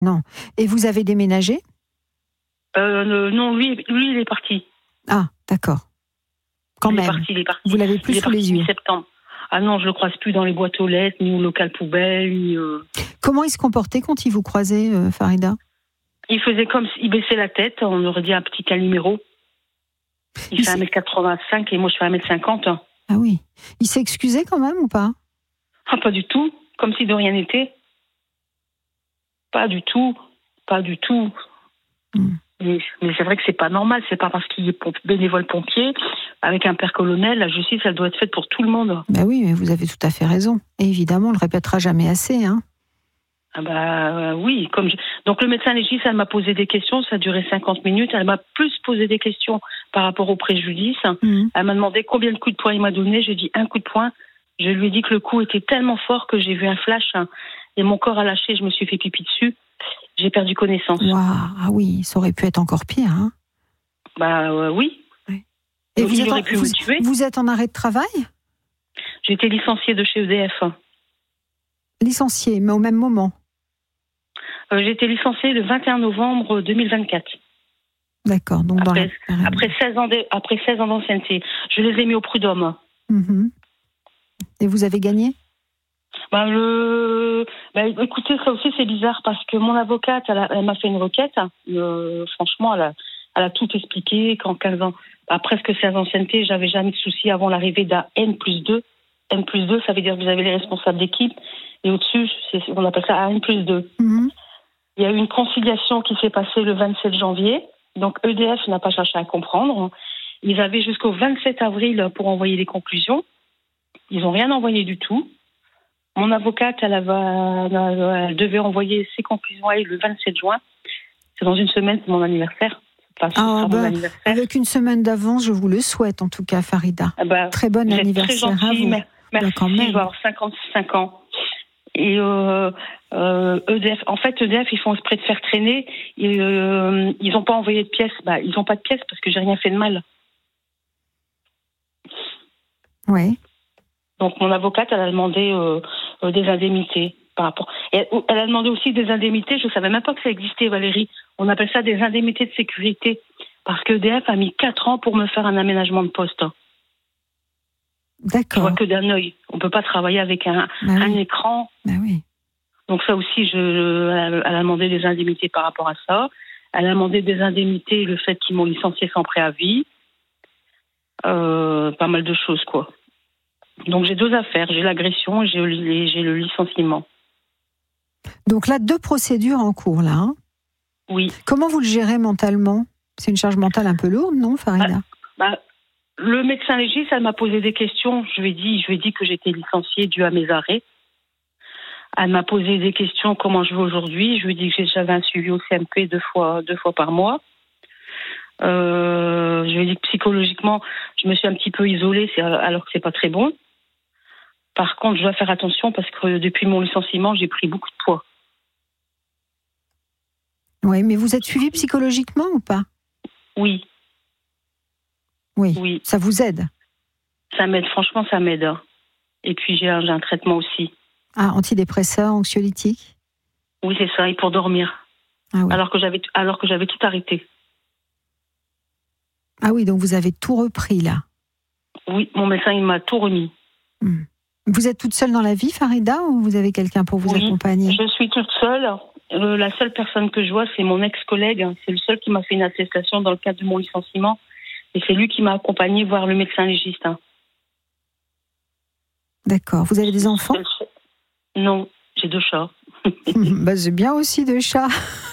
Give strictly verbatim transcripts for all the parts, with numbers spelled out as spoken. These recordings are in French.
Non. Et vous avez déménagé ? euh, Non, lui, lui, il est parti. Ah, d'accord. Quand il même. Est parti, il est parti. Vous l'avez plus sous les yeux. Septembre. Ah non, je le croise plus dans les boîtes aux lettres, ni au local poubelle, ni. Euh... Comment il se comportait quand il vous croisait, euh, Farida ? Il faisait comme s'il baissait la tête, on aurait dit un petit Calimero. Il, il fait un mètre quatre-vingt-cinq et moi je fais un mètre cinquante. Ah oui. Il s'est excusé quand même ou pas ? Ah, pas du tout. Comme si de rien n'était. Pas du tout. Pas du tout. Mm. Mais, mais c'est vrai que c'est pas normal. C'est pas parce qu'il est pomp- bénévole pompier, avec un père colonel, la justice, elle doit être faite pour tout le monde. Ben oui, mais vous avez tout à fait raison. Et évidemment, on le répétera jamais assez, hein. Ah bah euh, oui, comme je... donc le médecin légiste, elle m'a posé des questions, ça a duré cinquante minutes, elle m'a plus posé des questions par rapport au préjudice. Mmh. Elle m'a demandé combien de coups de poing il m'a donné, j'ai dit un coup de poing. Je lui ai dit que le coup était tellement fort que j'ai vu un flash hein, et mon corps a lâché, je me suis fait pipi dessus. J'ai perdu connaissance. Wow. Ah oui, ça aurait pu être encore pire, hein. Bah euh, oui. Ouais. Et vous êtes, en, pu vous, me tuer. vous êtes en arrêt de travail ? J'ai été licenciée de chez E D F. Licenciée, mais au même moment ? Euh, j'ai été licenciée le vingt et un novembre deux mille vingt-quatre. D'accord. Donc après, dans la... après, seize ans de, après seize ans d'ancienneté. Je les ai mis au prud'homme. Mmh. Et vous avez gagné ? bah, le... bah, écoutez, ça aussi c'est bizarre parce que mon avocate, elle, a, elle m'a fait une requête. Euh, franchement, elle a, elle a tout expliqué. Qu'en quinze ans, à presque seize ans d'ancienneté, j'avais jamais de soucis avant l'arrivée d'un N plus deux. N plus deux, ça veut dire que vous avez les responsables d'équipe. Et au-dessus, c'est, on appelle ça N plus deux. Mmh. Il y a eu une conciliation qui s'est passée le vingt-sept janvier. Donc, E D F n'a pas cherché à comprendre. Ils avaient jusqu'au vingt-sept avril pour envoyer les conclusions. Ils n'ont rien envoyé du tout. Mon avocate, elle, avait, elle devait envoyer ses conclusions à elle le vingt-sept juin. C'est dans une semaine, c'est mon anniversaire. Enfin, ah, bah, mon anniversaire. Avec une semaine d'avance, je vous le souhaite en tout cas, Farida. Ah bah, très bon anniversaire très gentil, à vous. Merci, bah, quand même. Je vais avoir cinquante-cinq ans. Et euh, euh, E D F, en fait, E D F, ils font exprès de faire traîner. Et, euh, ils n'ont pas envoyé de pièces. Bah, ils n'ont pas de pièces parce que j'ai rien fait de mal. Oui. Donc mon avocate, elle a demandé euh, euh, des indemnités par rapport. Et elle, elle a demandé aussi des indemnités. Je savais même pas que ça existait, Valérie. On appelle ça des indemnités de sécurité parce que E D F a mis quatre ans pour me faire un aménagement de poste. D'accord. Je vois que d'un œil. On peut pas travailler avec un, bah un oui. écran. Bah oui. Donc ça aussi, je, je, elle a demandé des indemnités par rapport à ça. Elle a demandé des indemnités, le fait qu'ils m'ont licencié sans préavis. Euh, pas mal de choses, quoi. Donc j'ai deux affaires. J'ai l'agression et j'ai, j'ai le licenciement. Donc là, deux procédures en cours, là. Hein. Oui. Comment vous le gérez mentalement ? C'est une charge mentale un peu lourde, non, Farida ? bah, bah, Le médecin légiste, elle m'a posé des questions. Je lui ai dit, je lui ai dit que j'étais licenciée dû à mes arrêts. Elle m'a posé des questions, comment je vais aujourd'hui. Je lui ai dit que j'avais un suivi au C M P deux fois, deux fois par mois. Euh, je lui ai dit que psychologiquement, je me suis un petit peu isolée, c'est, alors que c'est pas très bon. Par contre, je dois faire attention parce que depuis mon licenciement, j'ai pris beaucoup de poids. Oui, mais vous êtes suivie psychologiquement ou pas ? Oui. Oui. Oui. Ça vous aide ? Ça m'aide, franchement, ça m'aide. Et puis j'ai un, j'ai un traitement aussi. Ah, antidépresseur, anxiolytique ? Oui, c'est ça, et pour dormir. Ah oui. Alors que j'avais, alors que j'avais tout arrêté. Ah oui, donc vous avez tout repris là. Oui, mon médecin, il m'a tout remis. Hum. Vous êtes toute seule dans la vie, Farida, ou vous avez quelqu'un pour vous oui, accompagner ? Je suis toute seule. Euh, la seule personne que je vois, c'est mon ex-collègue. C'est le seul qui m'a fait une attestation dans le cadre de mon licenciement. Et c'est lui qui m'a accompagnée voir le médecin légiste. D'accord. Vous avez des enfants ? Non, j'ai deux chats. bah, c'est bien aussi deux chats.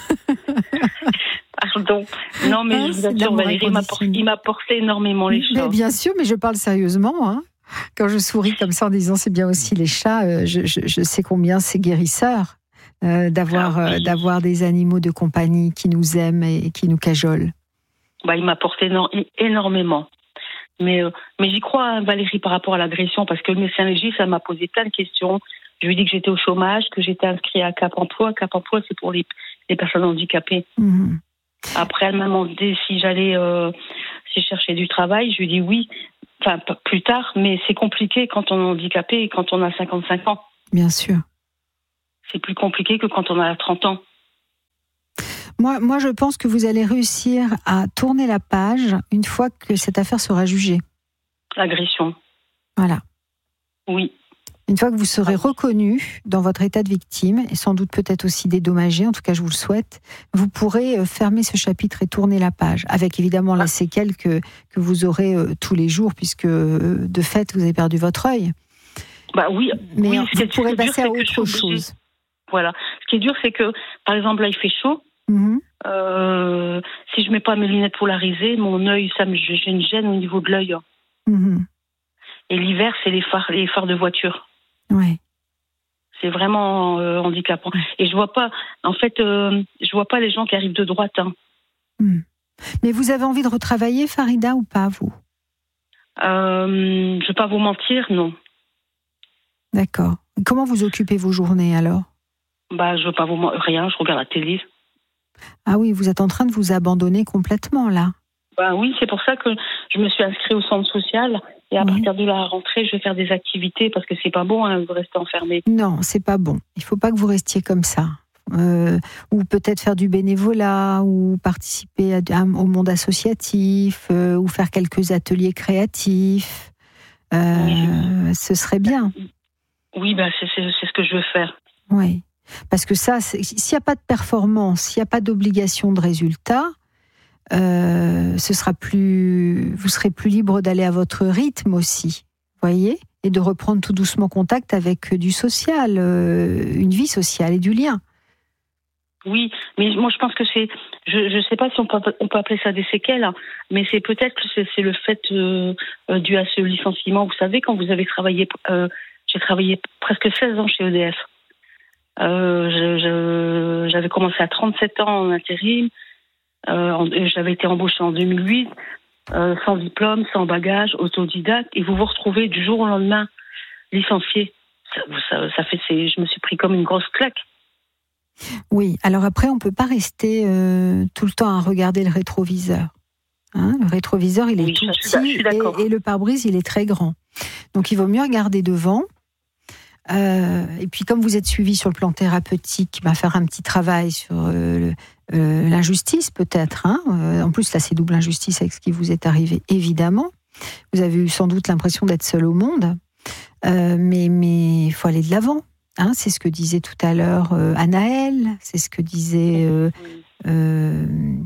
Pardon. Non, mais ah, je vous assure, Valérie, il m'a, porté, il m'a porté énormément les chats. Mais bien sûr, mais je parle sérieusement. Hein. Quand je souris comme ça en disant c'est bien aussi les chats, euh, je, je, je sais combien c'est guérisseur euh, d'avoir, ah, oui. euh, d'avoir des animaux de compagnie qui nous aiment et qui nous cajolent. Bah, il m'a porté énormément. Mais, euh, mais j'y crois, hein, Valérie, par rapport à l'agression, parce que le médecin légiste, ça m'a posé plein de questions. Je lui ai dit que j'étais au chômage, que j'étais inscrite à Cap Emploi. Cap Emploi, c'est pour les, les personnes handicapées. Mmh. Après, elle m'a demandé si j'allais, euh, si je cherchais du travail. Je lui ai dit oui, enfin plus tard, mais c'est compliqué quand on est handicapé et quand on a cinquante-cinq ans. Bien sûr. C'est plus compliqué que quand on a trente ans. Moi, moi, je pense que vous allez réussir à tourner la page une fois que cette affaire sera jugée. Agression. Voilà. Oui. Une fois que vous serez reconnu dans votre état de victime, et sans doute peut-être aussi dédommagé, en tout cas je vous le souhaite, vous pourrez fermer ce chapitre et tourner la page, avec évidemment la séquelle que, que vous aurez euh, tous les jours, puisque euh, de fait vous avez perdu votre œil. Bah oui, mais oui, vous pourrez passer dur, à autre chose. Voilà. Ce qui est dur, c'est que, par exemple, là il fait chaud. Mmh. Euh, si je mets pas mes lunettes polarisées, mon œil, ça me, j'ai une gêne au niveau de l'œil. Mmh. Et l'hiver, c'est les phares, les phares de voiture. Ouais. C'est vraiment euh, handicapant. Et je vois pas, en fait, euh, je vois pas les gens qui arrivent de droite. Hein. Mmh. Mais vous avez envie de retravailler, Farida, ou pas, vous ? euh, Je vais pas vous mentir, non. D'accord. Comment vous occupez vos journées alors ? Bah, je veux pas vous mentir, rien. Je regarde la télé. Ah oui, vous êtes en train de vous abandonner complètement là. Bah oui, c'est pour ça que je me suis inscrite au centre social. Et à oui. partir de la rentrée, je vais faire des activités parce que c'est pas bon hein, de rester enfermé. Non, c'est pas bon. Il faut pas que vous restiez comme ça. Euh, ou peut-être faire du bénévolat, ou participer à, à, au monde associatif, euh, ou faire quelques ateliers créatifs. Euh, oui. Ce serait bien. Oui, bah c'est, c'est, c'est ce que je veux faire. Oui, parce que ça, s'il n'y a pas de performance, s'il n'y a pas d'obligation de résultat, Euh, ce sera plus, vous serez plus libre d'aller à votre rythme aussi, voyez, et de reprendre tout doucement contact avec du social, euh, une vie sociale et du lien. Oui, mais moi je pense que c'est, je ne sais pas si on peut, on peut appeler ça des séquelles, hein, mais c'est peut-être que c'est, c'est le fait euh, euh, dû à ce licenciement. Vous savez, quand vous avez travaillé, euh, j'ai travaillé presque seize ans chez E D F. Euh, je, je, j'avais commencé à trente-sept ans en intérim. Euh, j'avais été embauchée en deux mille huit, euh, sans diplôme, sans bagage, autodidacte, et vous vous retrouvez du jour au lendemain licencié. Ça, ça, ça fait, c'est, je me suis pris comme une grosse claque. Oui, alors après, on ne peut pas rester euh, tout le temps à regarder le rétroviseur. Hein, le rétroviseur, il est oui, tout petit et, et le pare-brise, il est très grand. Donc, il vaut mieux regarder devant. Euh, et puis, comme vous êtes suivi sur le plan thérapeutique, bah, faire un petit travail sur euh, le, euh, l'injustice, peut-être. Hein. Euh, en plus, là, c'est double injustice avec ce qui vous est arrivé, évidemment. Vous avez eu sans doute l'impression d'être seul au monde. Euh, mais mais il faut aller de l'avant. Hein. C'est ce que disait tout à l'heure euh, Anaëlle. C'est ce que disait euh, euh,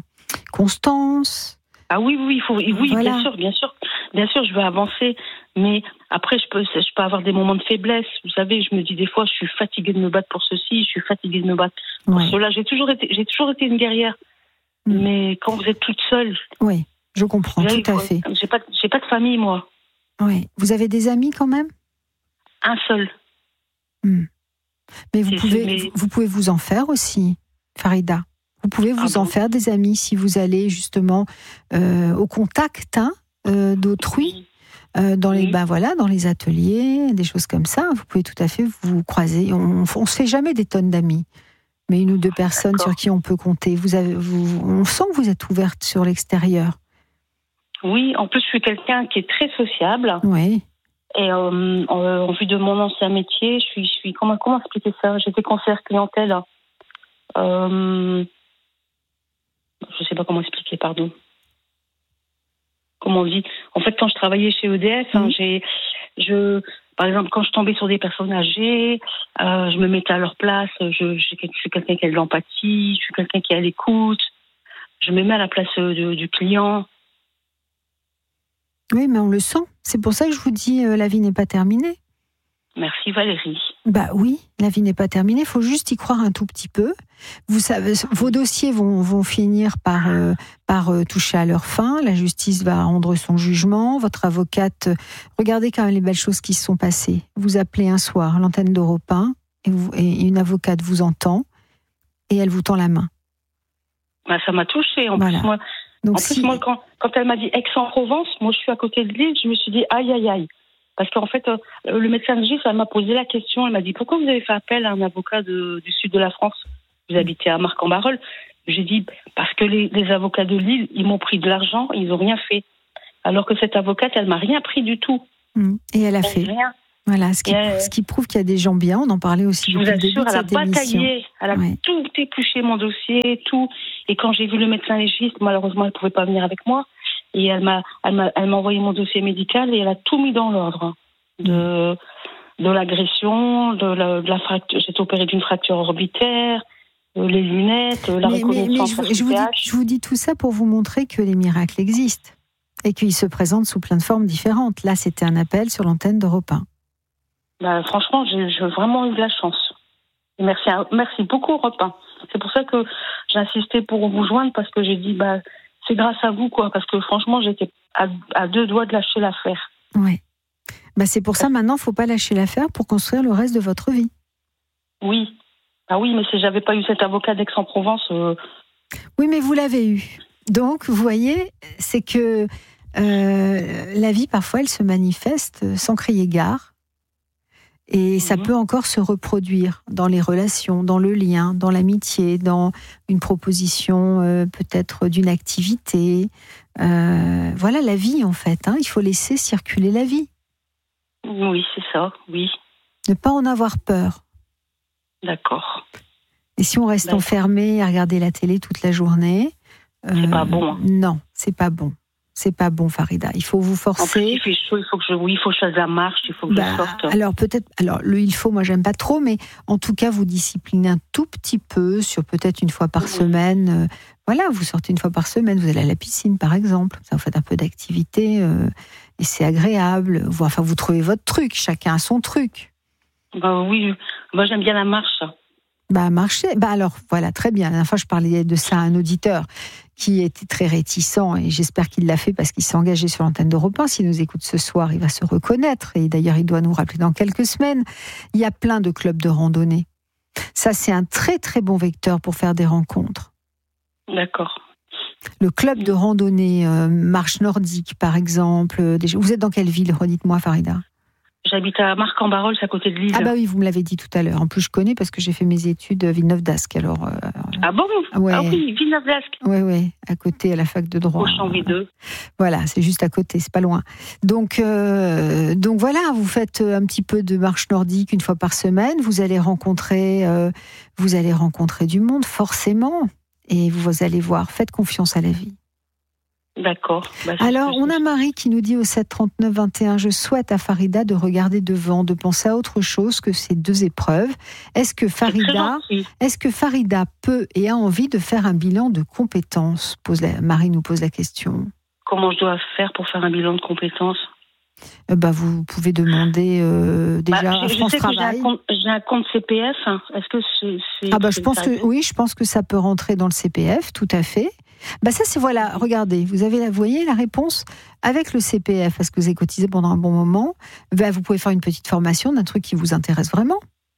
Constance. Ah oui, oui, il faut, oui, voilà. bien sûr, bien sûr. Bien sûr, je veux avancer, mais après, je peux, je peux avoir des moments de faiblesse. Vous savez, je me dis des fois, je suis fatiguée de me battre pour ceci, je suis fatiguée de me battre pour ouais. cela. J'ai toujours été, j'ai toujours été une guerrière. Mmh. Mais quand vous êtes toute seule. Oui, je comprends, tout à fait. J'ai pas, j'ai pas de famille, moi. Oui. Vous avez des amis quand même ? Un seul. Mmh. Mais vous c'est, pouvez, mais... vous pouvez vous en faire aussi, Farida. Vous pouvez vous ah en bon faire des amis si vous allez justement euh, au contact hein, euh, d'autrui, euh, dans les, oui. ben voilà, dans les ateliers, des choses comme ça. Vous pouvez tout à fait vous croiser. On ne se fait jamais des tonnes d'amis, mais une ou deux personnes D'accord. sur qui on peut compter. Vous avez, vous, on sent que vous êtes ouverte sur l'extérieur. Oui, en plus je suis quelqu'un qui est très sociable. Oui. Et euh, en, en vue de mon ancien métier, je suis, je suis comment, comment expliquer ça ? J'étais conseillère clientèle. Euh, je ne sais pas comment expliquer, pardon. Comment on dit ? En fait, quand je travaillais chez E D F, mmh. hein, j'ai, je, par exemple, quand je tombais sur des personnes âgées, euh, je me mettais à leur place. Je, je, je suis quelqu'un qui a de l'empathie, je suis quelqu'un qui est à l'écoute. Je me mets à la place de, du client. Oui, mais on le sent. C'est pour ça que je vous dis, euh, la vie n'est pas terminée. Merci Valérie. Bah oui, la vie n'est pas terminée. Il faut juste y croire un tout petit peu. Vous savez, vos dossiers vont, vont finir par, euh, par euh, toucher à leur fin. La justice va rendre son jugement. Votre avocate, euh, regardez quand même les belles choses qui se sont passées. Vous appelez un soir l'antenne d'Europe un et, vous, et une avocate vous entend et elle vous tend la main. Bah, ça m'a touchée. En voilà. plus, moi, Donc, en si... plus, moi quand, quand elle m'a dit Aix-en-Provence, moi je suis à côté de Lille, je me suis dit aïe aïe aïe. Parce qu'en fait, euh, le médecin légiste, elle m'a posé la question, elle m'a dit pourquoi vous avez fait appel à un avocat de, du sud de la France ? Vous habitez à Marc-en-Barœul. J'ai dit parce que les, les avocats de Lille, ils m'ont pris de l'argent, ils n'ont rien fait. Alors que cette avocate, elle m'a rien pris du tout. Mmh. Et elle a elle, fait rien. Voilà, ce qui, elle, ce qui prouve qu'il y a des gens bien. On en parlait aussi. Je vous assure, elle a bataillé, émission. Elle a ouais. tout épluché mon dossier, tout. Et quand j'ai vu le médecin légiste, malheureusement, elle ne pouvait pas venir avec moi. Et elle m'a, elle m'a, elle m'a envoyé mon dossier médical et elle a tout mis dans l'ordre. De, de l'agression, de la, de la fracture. J'ai été opérée d'une fracture orbitaire, les lunettes, la mais, reconnaissance. Mais, mais je, je, vous dis, je vous dis tout ça pour vous montrer que les miracles existent et qu'ils se présentent sous plein de formes différentes. Là, c'était un appel sur l'antenne d'Europe un. Bah, franchement, j'ai, j'ai vraiment eu de la chance. Et merci, merci beaucoup, Europe un. C'est pour ça que j'ai insisté pour vous joindre, parce que j'ai dit, bah, c'est grâce à vous, quoi. Parce que franchement, j'étais à, à deux doigts de lâcher l'affaire. Oui. Bah, c'est pour ça, maintenant, il ne faut pas lâcher l'affaire pour construire le reste de votre vie. Oui. Ah oui, mais si j'avais pas eu cet avocat d'Aix-en-Provence... Euh... Oui, mais vous l'avez eu. Donc, vous voyez, c'est que euh, la vie, parfois, elle se manifeste sans crier gare. Et ça mmh. peut encore se reproduire dans les relations, dans le lien, dans l'amitié, dans une proposition euh, peut-être d'une activité. Euh, voilà la vie, en fait. Hein. Il faut laisser circuler la vie. Oui, c'est ça, oui. Ne pas en avoir peur. D'accord. Et si on reste D'accord. enfermé à regarder la télé toute la journée... C'est euh, pas bon. Hein. Non, c'est pas bon. C'est pas bon, Farida. Il faut vous forcer. En plus, il fait chaud, il faut que je, oui, il faut que je fasse la marche, il faut que bah, je sorte. Alors peut-être, alors le il faut, moi j'aime pas trop, mais en tout cas vous disciplinez un tout petit peu sur peut-être une fois par mmh. semaine. Euh, voilà, vous sortez une fois par semaine, vous allez à la piscine par exemple, ça vous fait un peu d'activité euh, et c'est agréable. Enfin, vous trouvez votre truc, chacun a son truc. Bah oui, moi j'aime bien la marche. Bah marcher, bah alors voilà, très bien. La dernière fois je parlais de ça à un auditeur qui était très réticent et j'espère qu'il l'a fait parce qu'il s'est engagé sur l'antenne d'Europe un. S'il nous écoute ce soir, il va se reconnaître et d'ailleurs il doit nous rappeler dans quelques semaines. Il y a plein de clubs de randonnée. Ça, c'est un très très bon vecteur pour faire des rencontres. D'accord. Le club de randonnée, euh, marche nordique par exemple. Vous êtes dans quelle ville, redites-moi Farida ? J'habite à Marc-en-Barœul, c'est à côté de Lille. Ah bah oui, vous me l'avez dit tout à l'heure. En plus, je connais parce que j'ai fait mes études à Villeneuve-d'Ascq. Alors, euh, ah bon ouais. Ah oui, Villeneuve-d'Ascq. Oui, oui, à côté, à la fac de droit. Au champ V deux. Voilà, c'est juste à côté, c'est pas loin. Donc, euh, donc voilà, vous faites un petit peu de marche nordique une fois par semaine. Vous allez rencontrer, euh, vous allez rencontrer du monde, forcément. Et vous allez voir, faites confiance à la vie. D'accord. Bah, Alors, on a Marie qui nous dit au sept trente-neuf vingt et un, je souhaite à Farida de regarder devant, de penser à autre chose que ces deux épreuves. Est-ce que Farida, est-ce que Farida peut et a envie de faire un bilan de compétences ? Pose la, Marie nous pose la question. Comment je dois faire pour faire un bilan de compétences ? Euh, bah, vous pouvez demander euh, déjà bah, à je, France je sais Travail. Que j'ai, un compte, j'ai un compte C P F. Est-ce que c'est, c'est ah bah c'est je pense ça que oui, je pense que ça peut rentrer dans le C P F, tout à fait. Bah ça c'est voilà, regardez, vous avez vous voyez la réponse avec le C P F parce que vous avez cotisé pendant un bon moment. Bah, vous pouvez faire une petite formation d'un truc qui vous intéresse vraiment.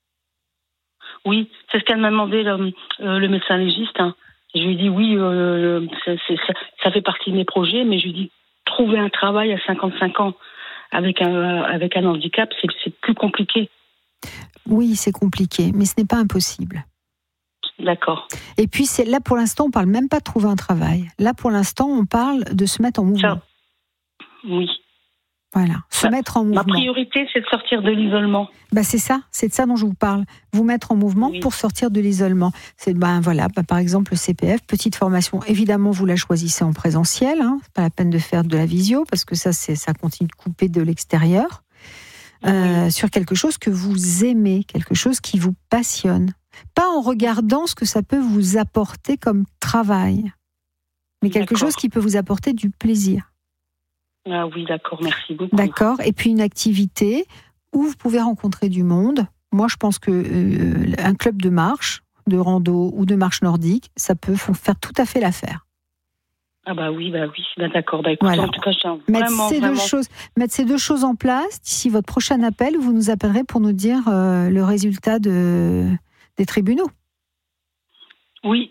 Oui, c'est ce qu'elle m'a demandé le, euh, le médecin légiste. Hein. Je lui ai dit oui, euh, c'est, c'est, ça, ça fait partie de mes projets, mais je lui ai dit trouver un travail à cinquante-cinq ans avec un avec un handicap, c'est, c'est plus compliqué. Oui, c'est compliqué, mais ce n'est pas impossible. D'accord. Et puis c'est là pour l'instant on parle même pas de trouver un travail. Là pour l'instant on parle de se mettre en mouvement. Ça, oui. Voilà, se bah, mettre en mouvement. Ma priorité c'est de sortir de l'isolement. Bah c'est ça, c'est de ça dont je vous parle. Vous mettre en mouvement oui. pour sortir de l'isolement. C'est ben voilà, bah, par exemple le C P F, petite formation. Évidemment vous la choisissez en présentiel. Hein, c'est pas la peine de faire de la visio parce que ça c'est ça continue de couper de l'extérieur. Euh, oui. Sur quelque chose que vous aimez, quelque chose qui vous passionne. Pas en regardant ce que ça peut vous apporter comme travail, mais quelque d'accord. chose qui peut vous apporter du plaisir. Ah oui, d'accord, merci beaucoup. D'accord, et puis une activité où vous pouvez rencontrer du monde. Moi, je pense que euh, un club de marche, de rando ou de marche nordique, ça peut faire tout à fait l'affaire. Ah bah oui, bah oui, bah d'accord. Bah écoutez, voilà. en tout cas, je tiens mettre vraiment, ces vraiment... deux choses, mettre ces deux choses en place. D'ici votre prochain appel, vous nous appellerez pour nous dire euh, le résultat de des tribunaux. Oui.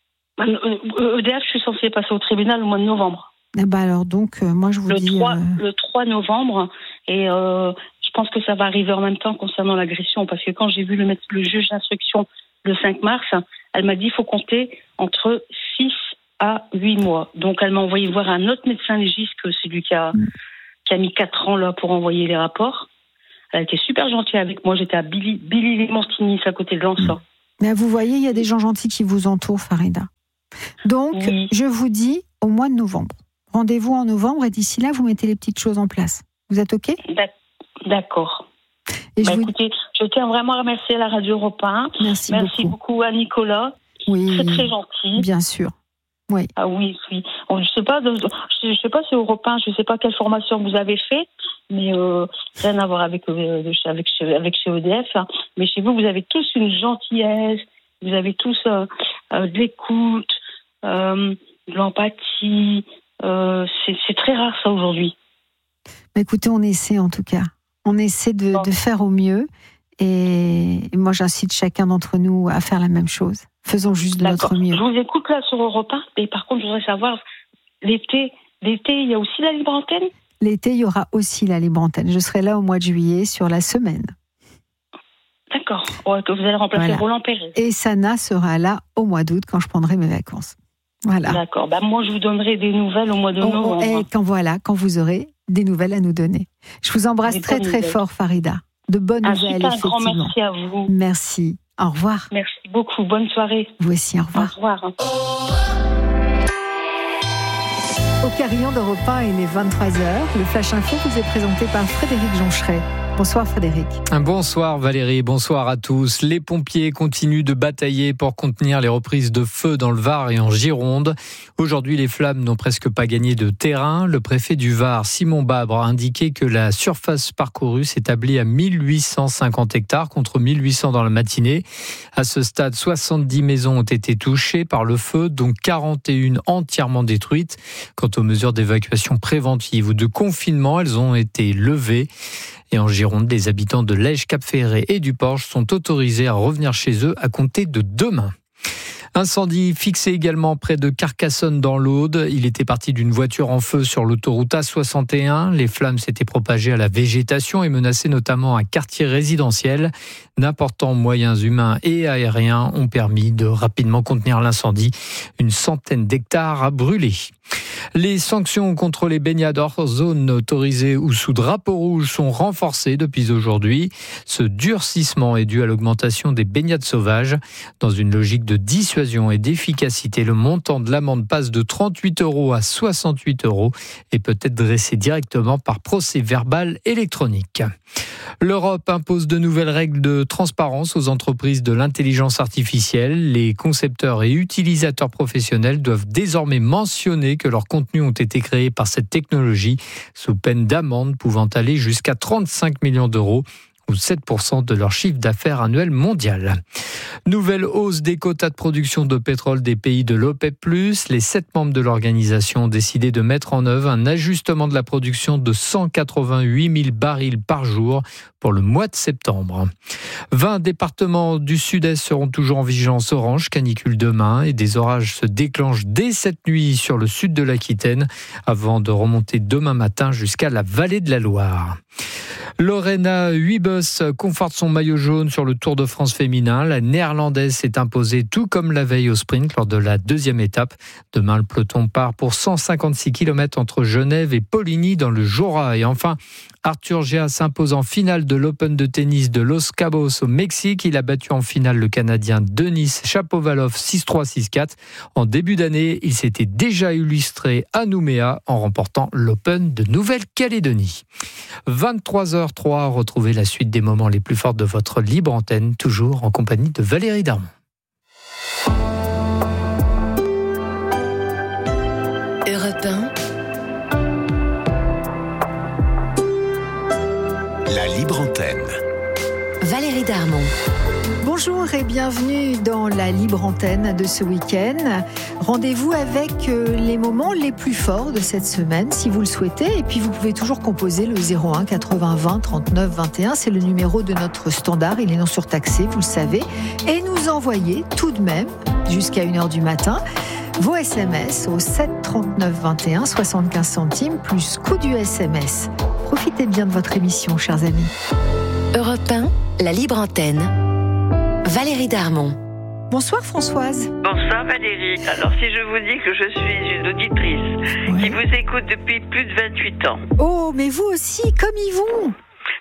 E D F, je suis censée passer au tribunal au mois de novembre. Eh ben alors donc, euh, moi je vous le dis... trois, euh... Le trois novembre, et euh, je pense que ça va arriver en même temps concernant l'agression, parce que quand j'ai vu le, le juge d'instruction le cinq mars, elle m'a dit qu'il faut compter entre six à huit mois. Donc elle m'a envoyé voir un autre médecin légiste, que c'est lui qui a, mmh. qui a mis quatre ans là, pour envoyer les rapports. Elle a été super gentille avec moi. J'étais à Billy, Billy Montigny, à côté de Lançon. Mais vous voyez, il y a des gens gentils qui vous entourent, Farida. Donc, oui. Je vous dis au mois de novembre. Rendez-vous en novembre et d'ici là, vous mettez les petites choses en place. Vous êtes OK ? D'accord. Et bah, je écoutez, vous... je tiens vraiment à remercier la Radio Europe un. Merci, Merci beaucoup. beaucoup à Nicolas. Oui, très très gentil. Bien sûr. Oui. Ah oui, oui. Je sais pas, je sais pas si Europe un, je sais pas quelle formation vous avez fait, mais euh, rien à voir avec euh, avec avec chez E D F. Hein. Mais chez vous, vous avez tous une gentillesse, vous avez tous euh, euh, de l'écoute, euh, de l'empathie. Euh, c'est, c'est très rare ça aujourd'hui. Bah, écoutez, on essaie en tout cas. On essaie de, bon. de faire au mieux. Et moi, j'incite chacun d'entre nous à faire la même chose. Faisons juste de D'accord. notre mieux. Je vous écoute là sur Europe un. Et par contre, je voudrais savoir, l'été, l'été, il y a aussi la libre antenne ? L'été, il y aura aussi la libre antenne. Je serai là au mois de juillet sur la semaine. D'accord. Ouais, que vous allez remplacer voilà. Roland Pérez. Et Sana sera là au mois d'août quand je prendrai mes vacances. Voilà. D'accord. Bah, moi, je vous donnerai des nouvelles au mois de novembre. Et quand voilà, quand vous aurez des nouvelles à nous donner. Je vous embrasse des très très nouvelles. fort, Farida. De bonnes un nouvelles, super effectivement. Un grand merci à vous. Merci. Au revoir. Merci beaucoup. Bonne soirée. Vous aussi, au revoir. Au revoir. Au carillon d'Europe un, il est vingt-trois heures. Le Flash Info vous est présenté par Frédéric Joncheret. Bonsoir Frédéric. Bonsoir Valérie, bonsoir à tous. Les pompiers continuent de batailler pour contenir les reprises de feu dans le Var et en Gironde. Aujourd'hui, les flammes n'ont presque pas gagné de terrain. Le préfet du Var, Simon Babre, a indiqué que la surface parcourue s'établit à mille huit cent cinquante hectares contre mille huit cents dans la matinée. À ce stade, soixante-dix maisons ont été touchées par le feu, dont quarante et une entièrement détruites. Quant aux mesures d'évacuation préventive ou de confinement, elles ont été levées. Et en Gironde, les habitants de Lège, Cap-Ferré et du Porche sont autorisés à revenir chez eux à compter de demain. Incendie fixé également près de Carcassonne dans l'Aude. Il était parti d'une voiture en feu sur l'autoroute A soixante et un. Les flammes s'étaient propagées à la végétation et menaçaient notamment un quartier résidentiel. D'importants moyens humains et aériens ont permis de rapidement contenir l'incendie. Une centaine d'hectares a brûlé. Les sanctions contre les baignades hors zone autorisée ou sous drapeau rouge sont renforcées depuis aujourd'hui. Ce durcissement est dû à l'augmentation des baignades sauvages. Dans une logique de dissuasion et d'efficacité, le montant de l'amende passe de trente-huit euros à soixante-huit euros et peut être dressé directement par procès verbal électronique. L'Europe impose de nouvelles règles de transparence aux entreprises de l'intelligence artificielle. Les concepteurs et utilisateurs professionnels doivent désormais mentionner que leurs contenus ont été créés par cette technologie, sous peine d'amende pouvant aller jusqu'à trente-cinq millions d'euros. Ou sept pour cent de leur chiffre d'affaires annuel mondial. Nouvelle hausse des quotas de production de pétrole des pays de l'OPEP plus. Les sept membres de l'organisation ont décidé de mettre en œuvre un ajustement de la production de cent quatre-vingt-huit mille barils par jour pour le mois de septembre. vingt départements du sud-est seront toujours en vigilance orange, canicule demain, et des orages se déclenchent dès cette nuit sur le sud de l'Aquitaine avant de remonter demain matin jusqu'à la vallée de la Loire. Lorena Wiebes conforte son maillot jaune sur le Tour de France féminin. La néerlandaise s'est imposée tout comme la veille au sprint lors de la deuxième étape. Demain, le peloton part pour cent cinquante-six kilomètres entre Genève et Poligny dans le Jura. Et enfin, Arthur Gia s'impose en finale de l'Open de tennis de Los Cabos au Mexique. Il a battu en finale le Canadien Denis Shapovalov six trois six quatre. En début d'année, il s'était déjà illustré à Nouméa en remportant l'Open de Nouvelle-Calédonie. vingt-trois heures trois, retrouvez la suite des moments les plus forts de votre libre antenne, toujours en compagnie de Valérie Darmon. Europe un. La libre antenne. Valérie Darmon. Bonjour et bienvenue dans la libre antenne de ce week-end. Rendez-vous avec les moments les plus forts de cette semaine, si vous le souhaitez. Et puis vous pouvez toujours composer le zéro un quatre-vingts vingt trente-neuf vingt et un. C'est le numéro de notre standard. Il est non surtaxé, vous le savez. Et nous envoyer tout de même, jusqu'à une heure du matin, vos S M S au sept trente-neuf vingt et un, soixante-quinze centimes, plus coût du S M S. Profitez bien de votre émission, chers amis. Europe un, la libre antenne. Valérie Darmon. Bonsoir Françoise. Bonsoir Valérie. Alors si je vous dis que je suis une auditrice ouais. qui vous écoute depuis plus de vingt-huit ans. Oh, mais vous aussi, comme Yvon.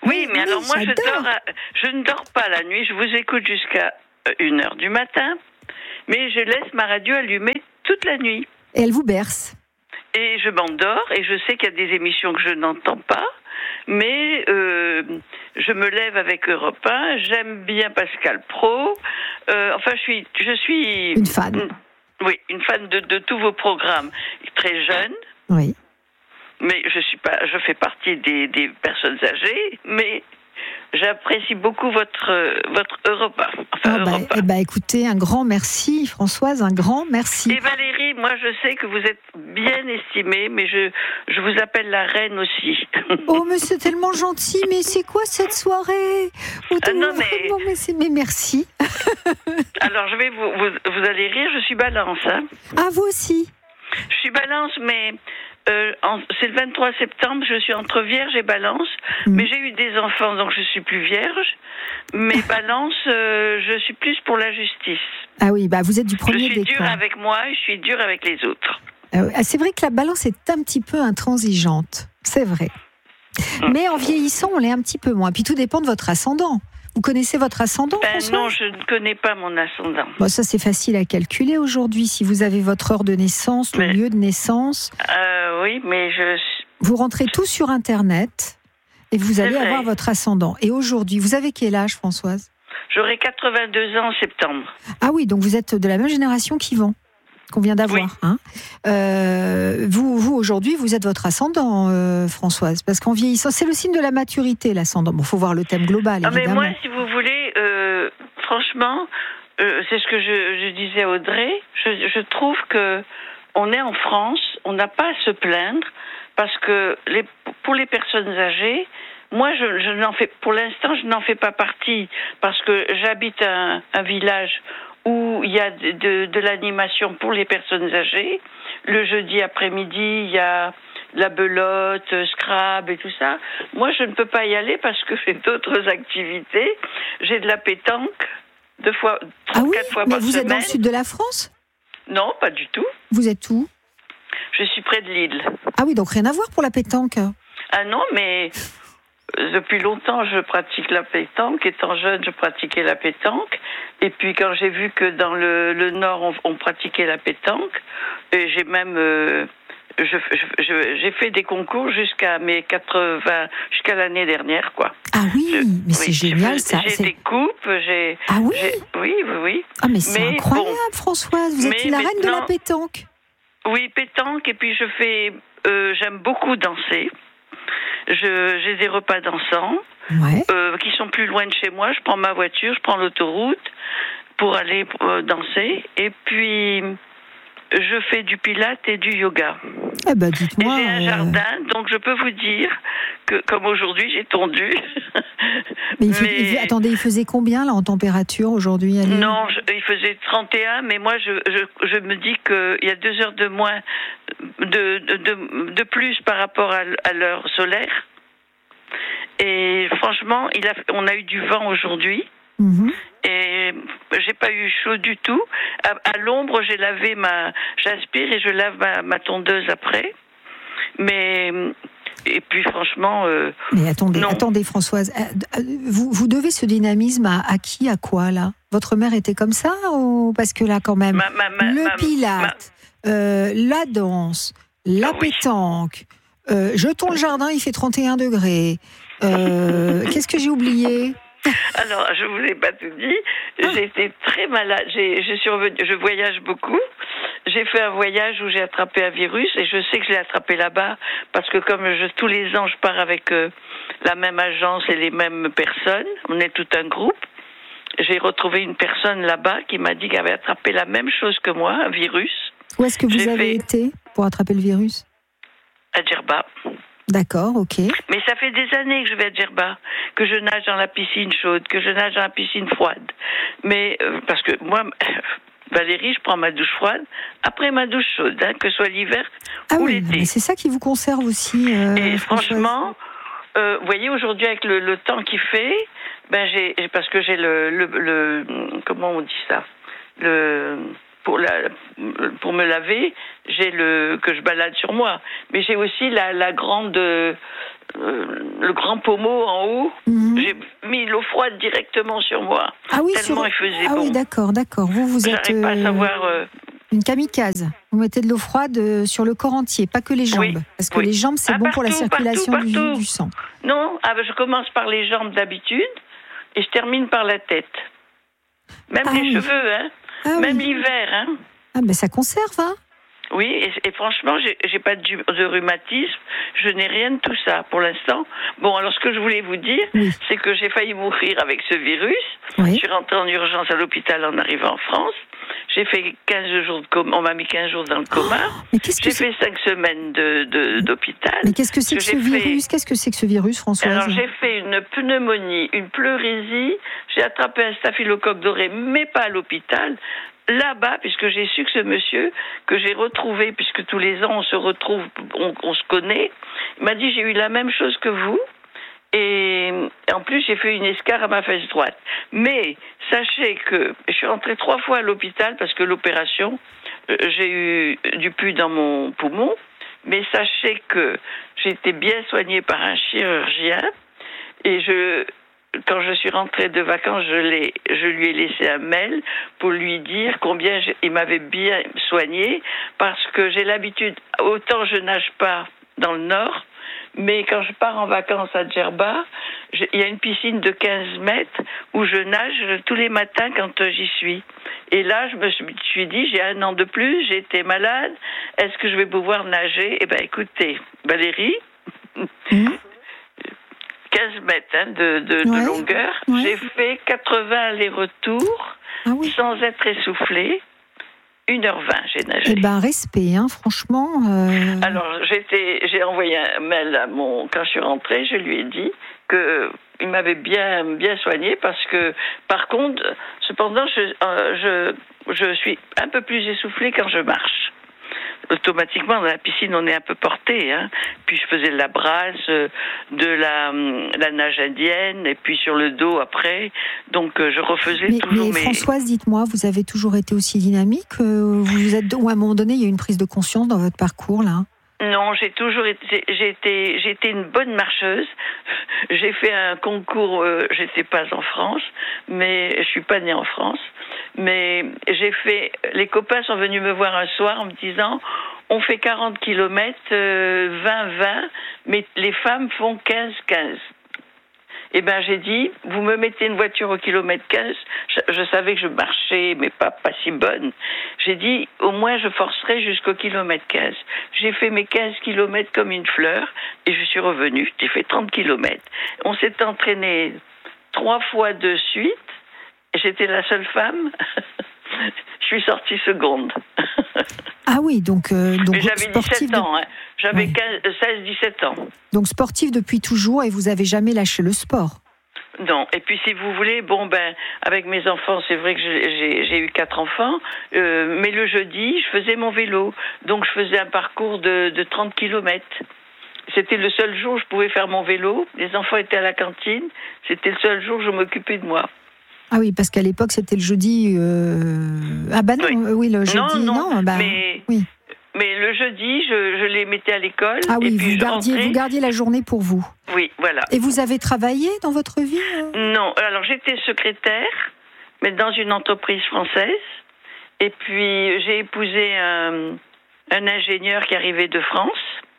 Oui, mais oui, alors moi, je, j'adore. dors à- je ne dors pas la nuit. Je vous écoute jusqu'à une heure du matin, mais je laisse ma radio allumée toute la nuit. Et elle vous berce. Et je m'endors, et je sais qu'il y a des émissions que je n'entends pas, mais euh, je me lève avec Europe un, j'aime bien Pascal Praud, euh, enfin je suis, je suis... Une fan. Une, oui, une fan de, de tous vos programmes. Très jeune, Oui. mais je suis pas, je fais partie des, des personnes âgées, mais j'apprécie beaucoup votre, euh, votre Europe un. Enfin, Ah bah, Europe un. eh bah, écoutez, un grand merci, Françoise, un grand merci. Et Valérie, moi je sais que vous êtes bien estimée, mais je, je vous appelle la reine aussi. Oh, mais c'est tellement gentil, mais c'est quoi cette soirée? Oh, Ah non, mais- vraiment, mais, c'est... mais merci. Alors je vais vous, vous, vous allez rire, je suis balance. Hein. Ah, vous aussi. Je suis balance, mais euh, en- c'est le vingt-trois septembre, je suis entre vierge et balance, Mm. mais j'ai eu des enfants, donc je suis plus vierge. Mais balance, euh, je suis plus pour la justice. Ah oui, bah vous êtes du Je premier suis dure décor. avec moi et je suis dure avec les autres. Euh, ah, c'est vrai que la balance est un petit peu intransigeante, c'est vrai. Mm. Mais en vieillissant, on l'est un petit peu moins. Puis tout dépend de votre ascendant. Vous connaissez votre ascendant, Ben Françoise? non, je ne connais pas mon ascendant. Bon, ça c'est facile à calculer aujourd'hui. Si vous avez votre heure de naissance, le Mais- lieu de naissance, Euh, oui, mais je... vous rentrez tout sur Internet et vous allez vrai. avoir votre ascendant. Et aujourd'hui, vous avez quel âge, Françoise? J'aurai quatre-vingt-deux ans en septembre. Ah oui, donc vous êtes de la même génération qu'Yvan, qu'on vient d'avoir. Oui. Hein. Euh, vous, vous aujourd'hui, vous êtes votre ascendant, euh, Françoise, parce qu'en vieillissant, c'est le signe de la maturité, l'ascendant. Bon, faut voir le thème global, Ah, mais évidemment. moi, si vous voulez, euh, franchement, euh, c'est ce que je, je disais à Audrey, je, je trouve que on est en France, on n'a pas à se plaindre, parce que les, pour les personnes âgées, moi, je, je n'en fais, pour l'instant, je n'en fais pas partie, parce que j'habite un, un village où il y a de, de, de l'animation pour les personnes âgées. Le jeudi après-midi, il y a la belote, Scrabble et tout ça. Moi, je ne peux pas y aller parce que j'ai d'autres activités. J'ai de la pétanque, deux fois, Ah oui, quatre fois mais par vous semaine. êtes dans le sud de la France? Non, pas du tout. Vous êtes où? Je suis près de Lille. Ah oui, donc rien à voir pour la pétanque. Ah non, mais euh, depuis longtemps, je pratique la pétanque. Étant jeune, je pratiquais la pétanque. Et puis, quand j'ai vu que dans le, le Nord, on, on pratiquait la pétanque, et j'ai même... euh, je, je- je- j'ai fait des concours jusqu'à mes quatre-vingts, jusqu'à l'année dernière, quoi. Ah oui, Je- mais c'est oui, génial j'ai- ça. J'ai c'est- des coupes, j'ai... Ah oui, j'ai- oui, oui, oui. ah mais c'est mais incroyable, bon. Françoise. Vous êtes Mais la reine de la maintenant- pétanque. Oui, pétanque, et puis je fais... euh, j'aime beaucoup danser. Je, j'ai des repas dansants. Ouais. Euh, qui sont plus loin de chez moi. Je prends ma voiture, je prends l'autoroute pour aller euh, danser. Et puis, je fais du pilates et du yoga. Eh ben, Et dites-moi. j'ai un euh, jardin, donc je peux vous dire que, comme aujourd'hui, j'ai tondu. Mais, il fait- Mais- il fait- attendez, il faisait combien là en température aujourd'hui à Lille? Non, je- il faisait trente et un, mais moi, je, je, je me dis qu'il y a deux heures de moins, de, de, de, de plus par rapport à, l- à l'heure solaire. Et franchement, il a, on a eu du vent aujourd'hui. Mhm. Et j'ai pas eu chaud du tout. À, à l'ombre, j'ai lavé ma, j'aspire et je lave ma, ma tondeuse après. Mais et puis franchement, euh, Mais attendez, non. attendez, Françoise, euh, euh, vous, vous devez ce dynamisme à, à qui, à quoi là? Votre mère était comme ça ou parce que là quand même, ma, ma, ma, le ma- pilate, euh, la danse, la Ah oui. pétanque, euh, jetons le jardin, il fait trente et un degrés. Euh, Qu'est-ce que j'ai oublié? Alors, je vous ai pas tout dit. J'ai été très malade. J'ai, je suis revenue, je voyage beaucoup. J'ai fait un voyage où j'ai attrapé un virus et je sais que je l'ai attrapé là-bas parce que comme je, tous les ans je pars avec euh, la même agence et les mêmes personnes, on est tout un groupe. J'ai retrouvé une personne là-bas qui m'a dit qu'elle avait attrapé la même chose que moi, un virus, Où est-ce que vous J'ai avez fait- été pour attraper le virus? à Djerba. D'accord, ok. Mais ça fait des années que je vais à Djerba, que je nage dans la piscine chaude, que je nage dans la piscine froide. Mais euh, parce que moi, Valérie, je prends ma douche froide après ma douche chaude, hein, que ce soit l'hiver Ah ou oui, l'été. mais c'est ça qui vous conserve aussi. euh, Et Françoise. franchement, euh, vous voyez, aujourd'hui, avec le, le temps qu'il fait, ben j'ai, parce que j'ai le, le, le, comment on dit ça, le, pour la pour me laver, j'ai le que je balade sur moi, mais j'ai aussi la la grande euh, le grand pommeau en haut. Mm-hmm. J'ai mis l'eau froide directement sur moi. Ah oui, tellement sur... il faisait ah bon. oui, d'accord, d'accord. Vous vous êtes J'arrive pas à savoir. Euh... Une kamikaze. Vous mettez de l'eau froide sur le corps entier, pas que les jambes. Oui, parce que oui. les jambes, c'est ah, bon partout, pour la circulation partout, partout. Du, du sang. Non, ah, ben, je commence par les jambes d'habitude et je termine par la tête. Même ah, les oui. cheveux, hein. Ah, Même oui. l'hiver, hein. Ah ben ça conserve, hein. Oui, et, et franchement, j'ai, j'ai pas de, de rhumatisme, je n'ai rien de tout ça pour l'instant. Bon, alors ce que je voulais vous dire, oui. c'est que j'ai failli mourir avec ce virus. Oui. Je suis rentrée en urgence à l'hôpital en arrivant en France. J'ai fait quinze jours de coma, on m'a mis quinze jours dans le coma. Oh, qu'est-ce que j'ai c'est... fait cinq semaines de, de, d'hôpital. Mais qu'est-ce que c'est que, que ce virus fait... Qu'est-ce que c'est que ce virus, Françoise? Alors j'ai fait une pneumonie, une pleurésie, j'ai attrapé un staphylocoque doré, mais pas à l'hôpital. Là-bas, puisque j'ai su que ce monsieur, que j'ai retrouvé, puisque tous les ans on se retrouve, on, on se connaît, il m'a dit j'ai eu la même chose que vous. Et en plus, j'ai fait une escarre à ma fesse droite. Mais sachez que je suis rentrée trois fois à l'hôpital parce que l'opération, euh, j'ai eu du pus dans mon poumon. Mais sachez que j'ai été bien soignée par un chirurgien. Et je, quand je suis rentrée de vacances, je, l'ai, je lui ai laissé un mail pour lui dire combien je, il m'avait bien soignée. Parce que j'ai l'habitude, autant je nage pas dans le Nord, mais quand je pars en vacances à Djerba, il y a une piscine de quinze mètres où je nage tous les matins quand j'y suis. Et là, je me suis dit, j'ai un an de plus, j'ai été malade, est-ce que je vais pouvoir nager? Eh bien, écoutez, Valérie, mmh. quinze mètres hein, de, de, ouais. de longueur, ouais. j'ai fait quatre-vingts allers-retours ah oui. sans être essoufflée. une heure vingt, j'ai nagé. Eh ben, respect, hein, franchement. Euh... Alors, j'étais, j'ai envoyé un mail à mon, quand je suis rentrée, je lui ai dit que il m'avait bien, bien soigné parce que, par contre, cependant, je, euh, je, je suis un peu plus essoufflée quand je marche. Automatiquement, dans la piscine, on est un peu porté. Hein. Puis je faisais de la brasse, de la, la nage indienne, et puis sur le dos après. Donc je refaisais mais, toujours mais mes... Françoise, dites-moi, vous avez toujours été aussi dynamique? Vous êtes, ou à un moment donné, il y a eu une prise de conscience dans votre parcours, là? Non, j'ai toujours été, j'ai été, j'ai été une bonne marcheuse. J'ai fait un concours, euh, j'étais pas en France, mais je suis pas née en France. Mais j'ai fait, les copains sont venus me voir un soir en me disant, on fait quarante kilomètres, euh, vingt vingt, mais les femmes font quinze quinze. Eh ben, j'ai dit, vous me mettez une voiture au kilomètre quinze, je, je savais que je marchais, mais pas, pas si bonne. J'ai dit, au moins, je forcerai jusqu'au kilomètre quinze. J'ai fait mes quinze kilomètres comme une fleur, et je suis revenue. J'ai fait trente kilomètres. On s'est entraîné trois fois de suite. J'étais la seule femme. Je suis sortie seconde. Ah oui, donc, euh, donc mais j'avais dix-sept de... ans, hein. J'avais ouais. seize dix-sept ans. Donc sportif depuis toujours et vous avez jamais lâché le sport? Non, et puis si vous voulez, bon ben, avec mes enfants, c'est vrai que j'ai, j'ai eu quatre enfants, euh, mais le jeudi, je faisais mon vélo. Donc je faisais un parcours de, de trente kilomètres. C'était le seul jour où je pouvais faire mon vélo. Les enfants étaient à la cantine. C'était le seul jour où je m'occupais de moi. Ah oui, parce qu'à l'époque, c'était le jeudi... Euh... Ah bah non, oui, oui le jeudi, non. non, non bah, mais, oui. mais le jeudi, je, je les mettais à l'école. Ah oui, et puis vous, gardiez, vous gardiez la journée pour vous. Oui, voilà. Et vous avez travaillé dans votre vie? Non, alors j'étais secrétaire, mais dans une entreprise française. Et puis j'ai épousé un, un ingénieur qui arrivait de France.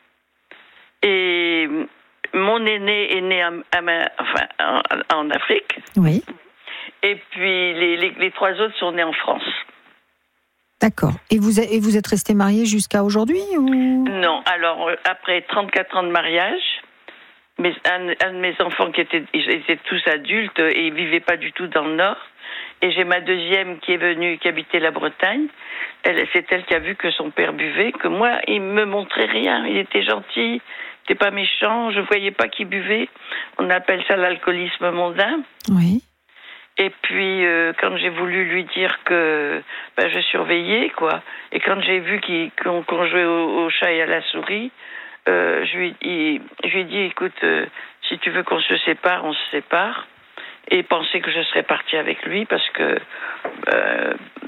Et mon aîné est né à, à, enfin, en, en Afrique. Oui. Et puis les, les, les trois autres sont nés en France. D'accord. Et vous, et vous êtes resté marié jusqu'à aujourd'hui ou... Non. Alors, après trente-quatre ans de mariage, mes, un, un de mes enfants qui étaient, ils étaient tous adultes et ils ne vivaient pas du tout dans le Nord. Et j'ai ma deuxième qui est venue, qui habitait la Bretagne. Elle, c'est elle qui a vu que son père buvait, que moi, il ne me montrait rien. Il était gentil, il n'était pas méchant, je ne voyais pas qu'il buvait. On appelle ça l'alcoolisme mondain. Oui. Et puis, euh, quand j'ai voulu lui dire que ben, je surveillais, quoi, et quand j'ai vu qu'il, qu'on, qu'on jouait au, au chat et à la souris, euh, je, lui, il, je lui ai dit, écoute, euh, si tu veux qu'on se sépare, on se sépare. Et il pensait que je serais partie avec lui parce que euh,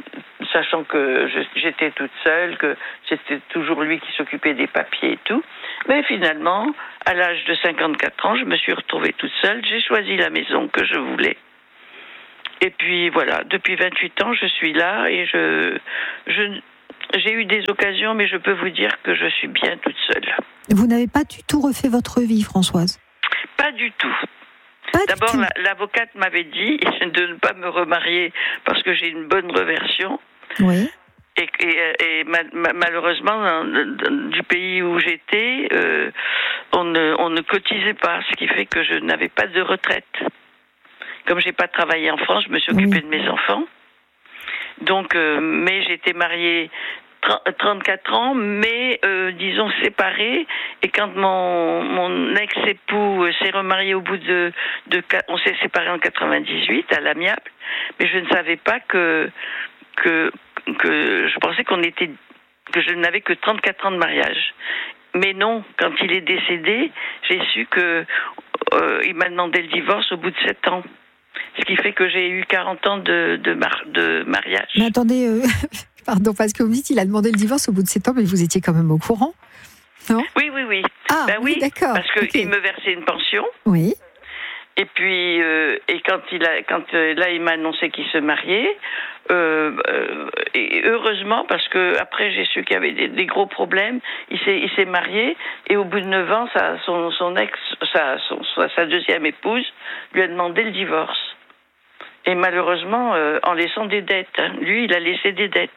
sachant que je, j'étais toute seule, que c'était toujours lui qui s'occupait des papiers et tout. Mais finalement, à l'âge de cinquante-quatre ans, je me suis retrouvée toute seule. J'ai choisi la maison que je voulais. Et puis voilà, depuis vingt-huit ans, je suis là et je, je, j'ai eu des occasions, mais je peux vous dire que je suis bien toute seule. Vous n'avez pas du tout refait votre vie, Françoise? Pas du tout. Pas D'abord, du tout. La, l'avocate m'avait dit de ne pas me remarier parce que j'ai une bonne reversion. Oui. Et, et, et ma, ma, malheureusement, dans, dans, du pays où j'étais, euh, on, ne, on ne cotisait pas, ce qui fait que je n'avais pas de retraite. Comme j'ai pas travaillé en France, je me suis occupée oui. de mes enfants. Donc, euh, mais j'étais mariée trente-quatre ans, mais euh, disons séparée. Et quand mon, mon ex-époux s'est remarié au bout de, de, on s'est séparés en quatre-vingt-dix-huit à l'amiable, mais je ne savais pas que que que je pensais qu'on était que je n'avais que trente-quatre ans de mariage. Mais non, quand il est décédé, j'ai su que euh, il m'a demandé le divorce au bout de sept ans. Ce qui fait que j'ai eu quarante ans de, de, mar- de mariage. Mais attendez, euh, pardon, parce que vous me dites qu'il a demandé le divorce au bout de sept ans, mais vous étiez quand même au courant, non? Oui, oui, oui. Ah, ben oui, oui, d'accord. Parce qu'il okay. me versait une pension. Oui. Et puis, euh, et quand il a, quand euh, là, il m'a annoncé qu'il se mariait. Euh, euh, et heureusement, parce que après j'ai su qu'il y avait des, des gros problèmes. Il s'est, il s'est marié et au bout de neuf ans, sa, son, son ex, sa, son, sa deuxième épouse, lui a demandé le divorce. Et malheureusement, euh, en laissant des dettes. Hein. Lui, il a laissé des dettes.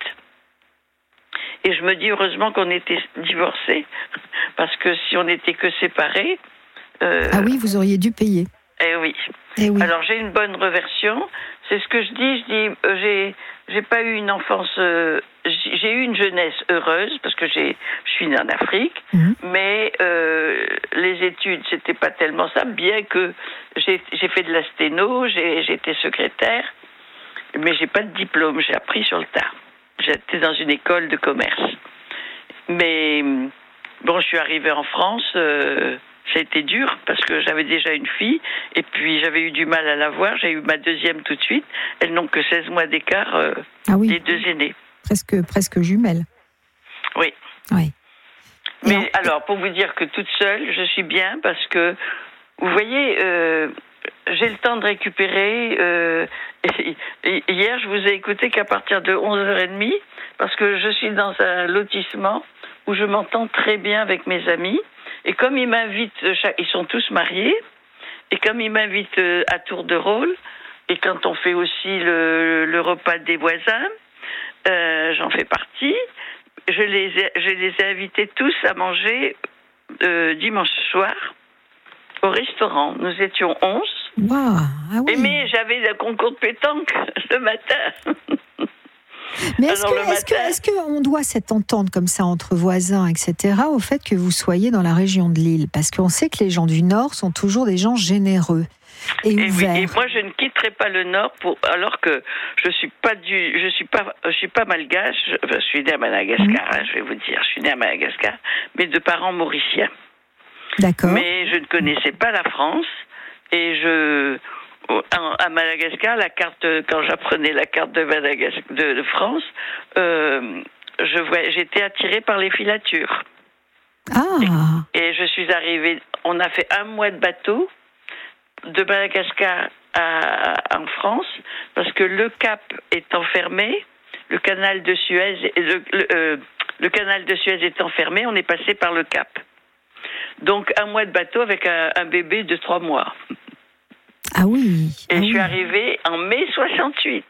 Et je me dis heureusement qu'on était divorcés, parce que si on n'était que séparés. Euh, ah oui, vous auriez dû payer. Eh oui. Eh oui. Alors j'ai une bonne reversion. C'est ce que je dis. Je dis, euh, j'ai, j'ai pas eu une enfance. Euh, j'ai eu une jeunesse heureuse parce que j'ai, je suis née en Afrique. Mmh. Mais euh, les études, c'était pas tellement ça. Bien que j'ai, j'ai fait de la sténo, j'ai, j'ai été secrétaire, mais j'ai pas de diplôme. J'ai appris sur le tas. J'étais dans une école de commerce. Mais bon, je suis arrivée en France. Euh, Ça a été dur parce que j'avais déjà une fille et puis j'avais eu du mal à la voir. J'ai eu ma deuxième tout de suite. Elles n'ont que seize mois d'écart, euh, ah oui. les deux aînées. Presque, presque jumelles. Oui. Oui. Mais non. alors, pour vous dire que toute seule, je suis bien parce que, vous voyez, euh, j'ai le temps de récupérer. Euh, et, et hier, je vous ai écouté qu'à partir de onze heures trente parce que je suis dans un lotissement où je m'entends très bien avec mes amis. Et comme ils m'invitent, ils sont tous mariés, et comme ils m'invitent à tour de rôle, et quand on fait aussi le, le repas des voisins, euh, j'en fais partie, je les ai, je les ai invités tous à manger euh, dimanche soir au restaurant. Nous étions onze. Wow. Ah oui. Mais j'avais le concours de pétanque le matin. Mais est-ce que, est-ce que, est-ce qu'on doit cette entente comme ça entre voisins, et cetera, au fait que vous soyez dans la région de Lille? Parce qu'on sait que les gens du Nord sont toujours des gens généreux et, et ouverts. Oui, et moi, je ne quitterai pas le Nord pour, alors que je suis pas du, je suis pas, je suis pas malgache. Je, je suis née à Madagascar, mmh. hein, je vais vous dire, je suis née à Madagascar, mais de parents mauriciens. D'accord. Mais je ne connaissais pas la France et je. À Madagascar, la carte, quand j'apprenais la carte de, Madagascar, de, de France, euh, je voyais, j'étais attirée par les filatures. Ah. Et, et je suis arrivée, on a fait un mois de bateau de Madagascar à, en France, parce que le Cap étant fermé, le canal de Suez, le, le, euh, le canal de Suez étant fermé, on est passé par le Cap. Donc un mois de bateau avec un, un bébé de trois mois. Ah oui. Et ah je oui. suis arrivée en mai soixante-huit.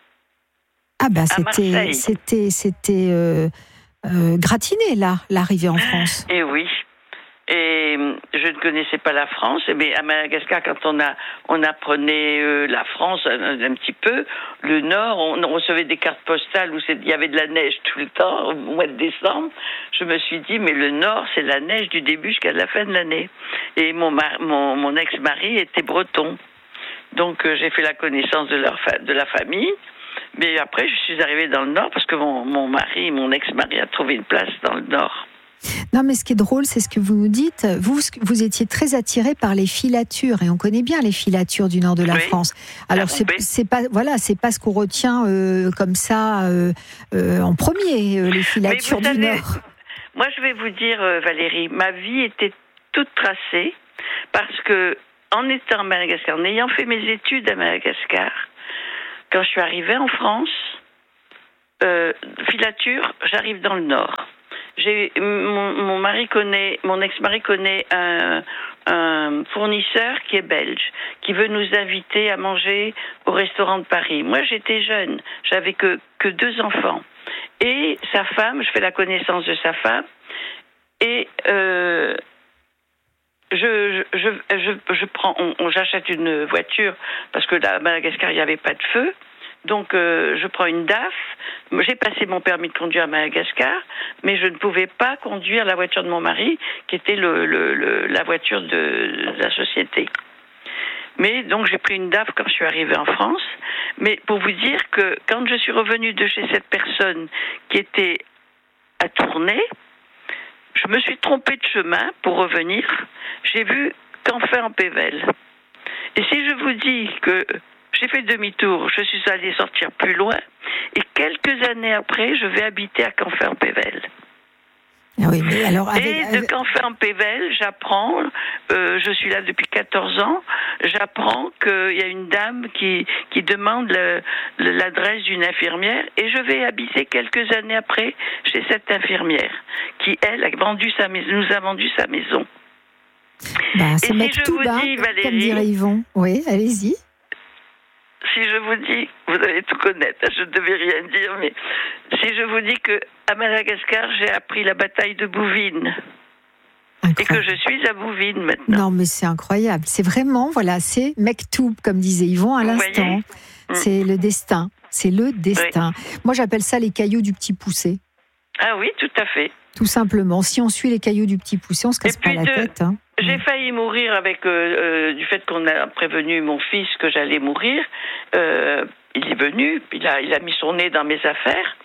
Ah ben c'était c'était c'était euh, euh, gratiné là l'arrivée en France. Et oui. Et je ne connaissais pas la France, mais à Madagascar, quand on a on apprenait euh, la France un, un petit peu, le Nord, on, on recevait des cartes postales où il y avait de la neige tout le temps au mois de décembre. Je me suis dit, mais le Nord, c'est la neige du début jusqu'à la fin de l'année. Et mon mar- mon, mon ex-mari était breton, donc euh, j'ai fait la connaissance de leur fa- de la famille. Mais après, je suis arrivée dans le Nord parce que mon mon mari, mon ex-mari, a trouvé une place dans le Nord. Non, mais ce qui est drôle, c'est ce que vous nous dites. Vous, vous étiez très attiré par les filatures, et on connaît bien les filatures du nord de la oui. France. Alors, c'est, c'est pas, voilà, c'est pas ce qu'on retient euh, comme ça euh, euh, en premier, euh, les filatures du savez, nord. Moi, je vais vous dire, euh, Valérie, ma vie était toute tracée parce que, en étant à Madagascar, en ayant fait mes études à Madagascar, quand je suis arrivée en France, euh, filature, j'arrive dans le nord. J'ai, mon, mon mari connaît, mon ex-mari connaît un, un fournisseur qui est belge, qui veut nous inviter à manger au restaurant de Paris. Moi, j'étais jeune, j'avais que, que deux enfants. Et sa femme, je fais la connaissance de sa femme, et euh, je, je, je, je, je prends, on, on, j'achète une voiture, parce que là, à Madagascar, il n'y avait pas de feu. Donc, euh, je prends une D A F. J'ai passé mon permis de conduire à Madagascar, mais je ne pouvais pas conduire la voiture de mon mari, qui était le, le, le, la voiture de, de la société. Mais donc, j'ai pris une D A F quand je suis arrivée en France. Mais pour vous dire que quand je suis revenue de chez cette personne qui était à Tournai, je me suis trompée de chemin pour revenir. J'ai vu Canfin en Pévèle. Et si je vous dis que j'ai fait demi-tour, je suis allée sortir plus loin, et quelques années après, je vais habiter à Canfin-en-Pévèle. Ah oui, mais alors avec, et de avec... Canfin-en-Pévèle, j'apprends, euh, je suis là depuis quatorze ans, j'apprends qu'il y a une dame qui, qui demande le, le, l'adresse d'une infirmière, et je vais habiter quelques années après chez cette infirmière, qui, elle, a vendu sa maison, nous a vendu sa maison. Bah, c'est et mec si je tout vous bas, dis, Valérie, comme dirait Yvon. Oui, allez-y. Si je vous dis, vous allez tout connaître, je ne devais rien dire, mais si je vous dis que à Madagascar, j'ai appris la bataille de Bouvines, incroyable. Et que je suis à Bouvines maintenant. Non, mais c'est incroyable. C'est vraiment, voilà, c'est Mektoub, comme disait Yvon à l'instant. C'est le destin. C'est le destin. Oui. Moi, j'appelle ça les cailloux du petit poussé. Ah oui, tout à fait. Tout simplement. Si on suit les cailloux du petit poussé, on se casse pas la de... tête. Hein. J'ai failli mourir avec euh, euh, du fait qu'on a prévenu mon fils que j'allais mourir. Euh, il est venu, il a, il a mis son nez dans mes affaires.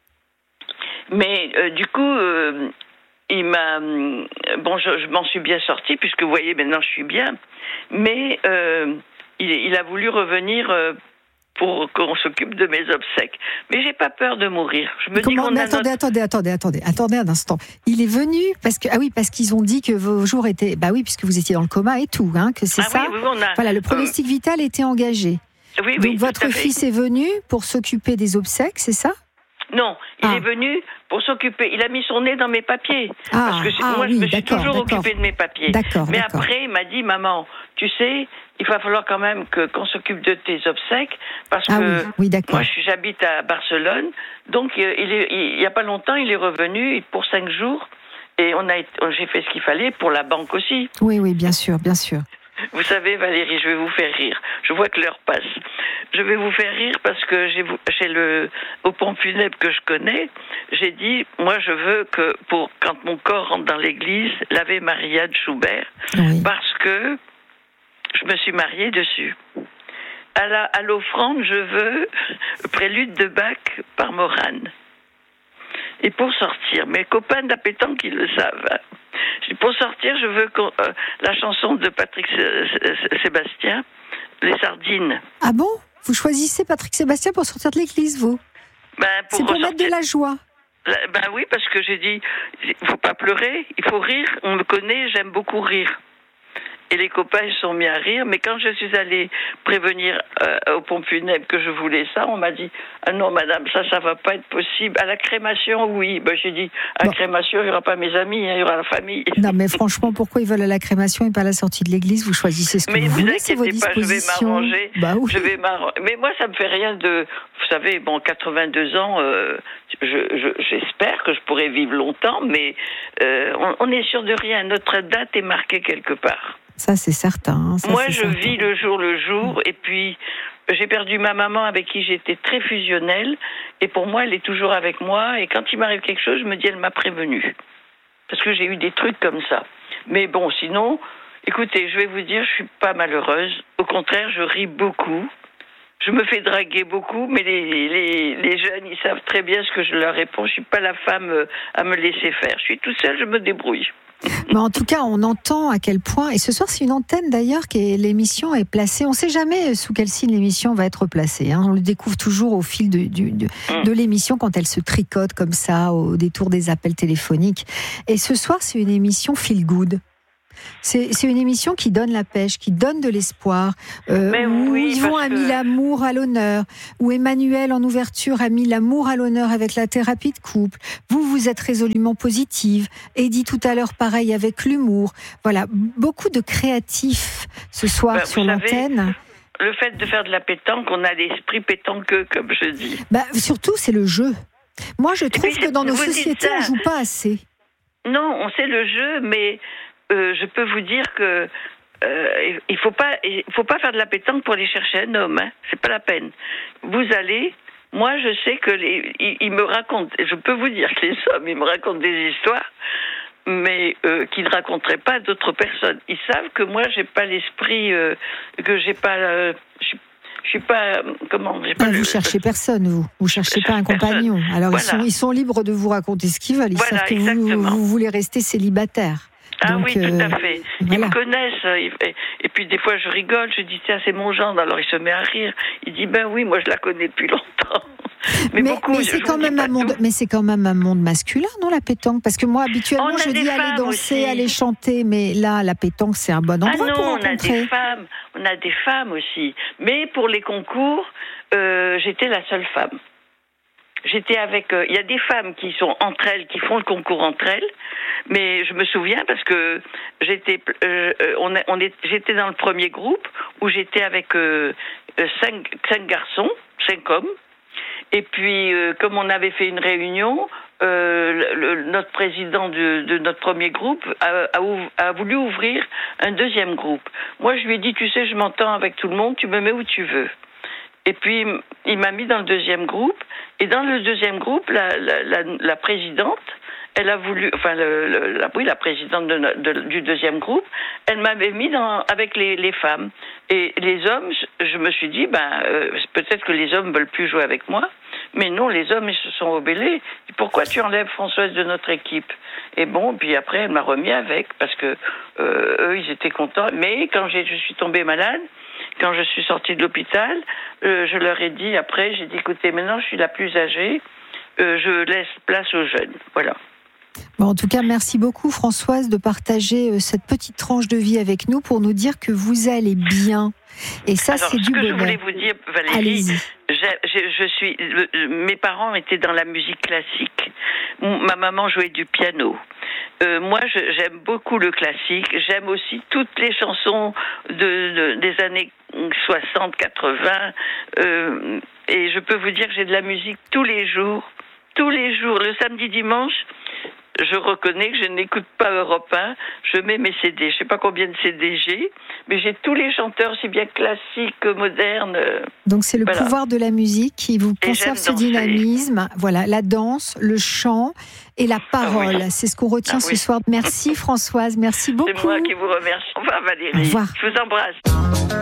Mais euh, du coup, euh, il m'a... Bon, je, je m'en suis bien sortie, puisque vous voyez, maintenant je suis bien. Mais euh, il, il a voulu revenir... Euh, pour qu'on s'occupe de mes obsèques. Mais j'ai pas peur de mourir. Je me Comment, dis qu'on mais a attendez, notre... attendez, attendez, attendez, attendez un instant. Il est venu parce que ah oui, parce qu'ils ont dit que vos jours étaient, bah oui, puisque vous étiez dans le coma et tout, hein, que c'est ah ça. Oui, oui, on a... Voilà, le pronostic euh... vital était engagé. Oui, Donc oui, votre fils est venu pour s'occuper des obsèques, c'est ça? Non, il ah. est venu pour s'occuper. Il a mis son nez dans mes papiers. Ah, parce que ah, moi, oui, je me suis toujours d'accord. occupée de mes papiers. D'accord, Mais d'accord. après, il m'a dit, maman, tu sais, il va falloir quand même que, qu'on s'occupe de tes obsèques, parce ah, que oui, oui, d'accord. moi, je, j'habite à Barcelone. Donc, il est, il y a pas longtemps, il est revenu pour cinq jours. Et on a, j'ai fait ce qu'il fallait pour la banque aussi. Oui, oui, bien sûr, bien sûr. Vous savez, Valérie, je vais vous faire rire. Je vois que l'heure passe. Je vais vous faire rire parce que j'ai, chez le, au pont funèbre que je connais, j'ai dit, moi, je veux que, pour, quand mon corps rentre dans l'église, l'Ave Maria de Schubert, oui. parce que je me suis mariée dessus. À, la, à l'offrande, je veux le prélude de Bach par Morane. Et pour sortir, mes copains de la pétanque, ils le savent. Pour sortir, je veux euh, la chanson de Patrick Sébastien, Les Sardines. Ah bon? Vous choisissez Patrick Sébastien pour sortir de l'église, vous? Ben, pour C'est pour ressortir... mettre de la joie. Ben oui, parce que j'ai dit, il faut pas pleurer, il faut rire. On me connaît, j'aime beaucoup rire. Et les copains se sont mis à rire, mais quand je suis allée prévenir euh, au pont funèbre que je voulais ça, on m'a dit « Ah non, madame, ça, ça va pas être possible. À la crémation, oui. » Ben, j'ai dit « À la bon. crémation, il y aura pas mes amis, hein, il y aura la famille. » Non, mais franchement, pourquoi ils veulent à la crémation et pas à la sortie de l'église? Vous choisissez ce que mais vous, vous voulez, c'est vos dispositions. Mais je vais m'arranger. Bah oui. Je vais m'arranger. Mais moi, ça me fait rien de... Vous savez, bon, quatre-vingt-deux ans, euh, je, je, j'espère que je pourrai vivre longtemps, mais euh, on, on est sûr de rien. Notre date est marquée quelque part. Ça, c'est certain. Ça, Moi, c'est je certain. vis le jour le jour, et puis j'ai perdu ma maman avec qui j'étais très fusionnelle, et pour moi, elle est toujours avec moi, et quand il m'arrive quelque chose, je me dis, elle m'a prévenue. Parce que j'ai eu des trucs comme ça. Mais bon, sinon, écoutez, je vais vous dire, je suis pas malheureuse. Au contraire, je ris beaucoup. Je me fais draguer beaucoup, mais les, les, les jeunes, ils savent très bien ce que je leur réponds. Je suis pas la femme à me laisser faire. Je suis toute seule, je me débrouille. Mais en tout cas, on entend à quel point, et ce soir c'est une antenne d'ailleurs, que l'émission est placée, on ne sait jamais sous quel signe l'émission va être placée, hein. On le découvre toujours au fil de, de, de, de l'émission quand elle se tricote comme ça, au détour des appels téléphoniques. Et ce soir c'est une émission feel good. C'est, c'est une émission qui donne la pêche, qui donne de l'espoir, euh, où oui, Yvon a mis que... l'amour à l'honneur, où Emmanuel en ouverture a mis l'amour à l'honneur avec la thérapie de couple. Vous, vous êtes résolument positive. Eddy tout à l'heure, pareil, avec l'humour. Voilà, beaucoup de créatifs ce soir bah, sur l'antenne. Le fait de faire de la pétanque, on a l'esprit pétanqueux, comme je dis. Bah, surtout, c'est le jeu. Moi, je trouve puis, que dans nos sociétés, on joue pas assez. Non, on sait le jeu, mais... Euh, je peux vous dire que euh, il faut pas, il faut pas faire de la pétanque pour aller chercher un homme. Hein. C'est pas la peine. Vous allez. Moi, je sais que les, ils, ils me racontent. Je peux vous dire que les hommes, ils me racontent des histoires, mais euh, qu'ils ne raconteraient pas à d'autres personnes. Ils savent que moi, j'ai pas l'esprit, euh, que j'ai pas. Euh, je, je suis pas. Comment j'ai pas ah, le, Vous cherchez personne, vous. Vous cherchez pas un compagnon. personne. Alors voilà. ils sont, ils sont libres de vous raconter ce qu'ils veulent. Ils voilà, savent que vous, vous voulez rester célibataire. Ah Donc, oui, tout euh, à fait. Ils voilà. me connaissent. Et, et puis des fois, je rigole. Je dis, tiens, c'est mon genre. Alors il se met à rire. Il dit, ben oui, moi je la connais depuis longtemps. Mais, mais, beaucoup, mais c'est quand même un monde. Tout. Mais c'est quand même un monde masculin, non, la pétanque? Parce que moi, habituellement, je dis aller danser, aussi. aller chanter. Mais là, la pétanque, c'est un bon endroit ah non, pour rencontrer. On a des femmes. On a des femmes aussi. Mais pour les concours, euh, j'étais la seule femme. J'étais avec... Il euh, y a des femmes qui sont entre elles, qui font le concours entre elles, mais je me souviens parce que j'étais, euh, on, on est, j'étais dans le premier groupe où j'étais avec euh, cinq, cinq garçons, cinq hommes, et puis euh, comme on avait fait une réunion, euh, le, le, notre président de, de notre premier groupe a, a, a voulu ouvrir un deuxième groupe. Moi, je lui ai dit, tu sais, je m'entends avec tout le monde, tu me mets où tu veux. Et puis, il m'a mis dans le deuxième groupe. Et dans le deuxième groupe, la, la, la, la présidente, elle a voulu, enfin, le, le, la, oui, la présidente de, de, du deuxième groupe, elle m'avait mis dans, avec les, les femmes. Et les hommes, je, je me suis dit, ben, euh, peut-être que les hommes veulent plus jouer avec moi. Mais non, les hommes, ils se sont rebellés. Pourquoi tu enlèves Françoise de notre équipe? Et bon, puis après, elle m'a remis avec, parce que euh, eux, ils étaient contents. Mais quand j'ai, je suis tombée malade, quand je suis sortie de l'hôpital, euh, je leur ai dit, après, j'ai dit, écoutez, maintenant, je suis la plus âgée, euh, je laisse place aux jeunes. Voilà. Bon, en tout cas, merci beaucoup, Françoise, de partager cette petite tranche de vie avec nous pour nous dire que vous allez bien. Et ça, alors, c'est du bonheur. Ce que je voulais vous dire, Valérie, je, je, je suis, je, mes parents étaient dans la musique classique. Ma maman jouait du piano. Euh, moi, je, j'aime beaucoup le classique. J'aime aussi toutes les chansons de, de, des années soixante, quatre-vingts. Euh, et je peux vous dire que j'ai de la musique tous les jours. Tous les jours. Le samedi, dimanche, je reconnais que je n'écoute pas Europe un. Je mets mes C D. Je ne sais pas combien de C D j'ai, mais j'ai tous les chanteurs, aussi bien classiques que modernes. Donc c'est le voilà. pouvoir de la musique qui vous et conserve ce dynamisme. Voilà, la danse, le chant et la parole. Ah oui. C'est ce qu'on retient ah oui. ce soir. Merci Françoise, merci beaucoup. C'est moi qui vous remercie. Au revoir Valérie. Au revoir. Je vous embrasse.